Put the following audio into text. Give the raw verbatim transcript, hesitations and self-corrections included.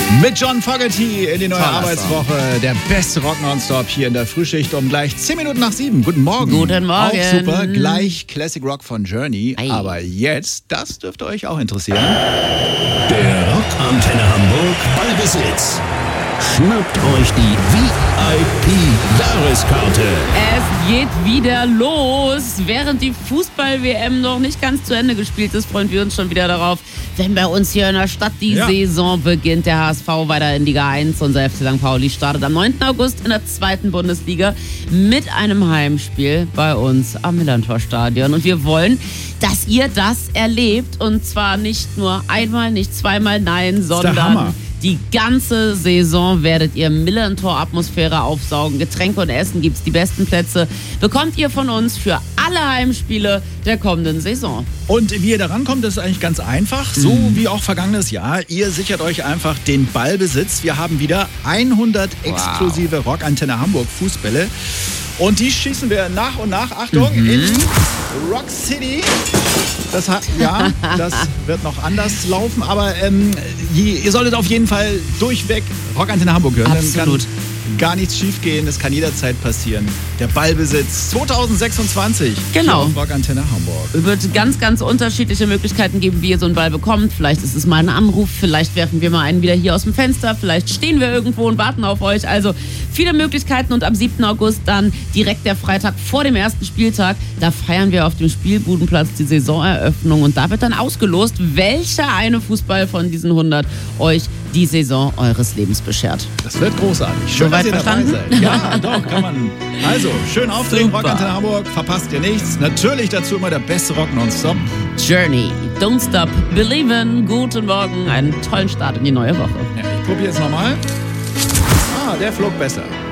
Mit John Fogerty in die neue Toller Arbeitswoche. Song. Der beste Rock nonstop hier in der Frühschicht um gleich zehn Minuten nach sieben. Guten Morgen. Guten Morgen. Auch super. Gleich Classic Rock von Journey. Ei. Aber jetzt, das dürfte euch auch interessieren. Der Rockantenne Hamburg Ballbesitz. Schnappt euch die V I P-Jahreskarte. Es geht wieder los. Während die Fußball-W M noch nicht ganz zu Ende gespielt ist, freuen wir uns schon wieder darauf, wenn bei uns hier in der Stadt die ja. Saison beginnt. Der H S V weiter in Liga eins. Unser F C Sankt Pauli startet am neunten August in der zweiten Bundesliga mit einem Heimspiel bei uns am Millerntor-Stadion. Und wir wollen, dass ihr das erlebt. Und zwar nicht nur einmal, nicht zweimal, nein, sondern die ganze Saison werdet ihr Millerntor-Atmosphäre aufsaugen. Getränke und Essen gibt's, die besten Plätze bekommt ihr von uns für alle Heimspiele der kommenden Saison. Und wie ihr da rankommt, das ist eigentlich ganz einfach. So Mhm. wie auch vergangenes Jahr. Ihr sichert euch einfach den Ballbesitz. Wir haben wieder hundert Wow. exklusive Rockantenne Hamburg Fußbälle. Und die schießen wir nach und nach, Achtung, Mhm. in Rock City. Das hat, ja, das wird noch anders laufen, aber ähm, je, ihr solltet auf jeden Fall durchweg Rockantenne Hamburg hören. Absolut. Dann kann gar nichts schief gehen, das kann jederzeit passieren. Der Ballbesitz zwanzig sechsundzwanzig. Genau. Hier auf Rockantenne Hamburg. Es wird ganz, ganz unterschiedliche Möglichkeiten geben, wie ihr so einen Ball bekommt. Vielleicht ist es mal ein Anruf, vielleicht werfen wir mal einen wieder hier aus dem Fenster, vielleicht stehen wir irgendwo und warten auf euch. Also viele Möglichkeiten und am siebten August dann direkt der Freitag vor dem ersten Spieltag. Da feiern wir auf dem Spielbudenplatz die Saisoneröffnung und da wird dann ausgelost, welcher eine Fußball von diesen hundert euch die Saison eures Lebens beschert. Das wird großartig. Schön, dass Soweit ihr dabei verstanden? seid. Ja, doch, kann man. Also, schön aufdrehen, Super. Rockantenne Hamburg, verpasst ihr nichts. Natürlich dazu immer der beste Rock nonstop. Journey, don't stop believing. Guten Morgen, einen tollen Start in die neue Woche. Ja, ich probiere jetzt nochmal. Ah, der flog besser.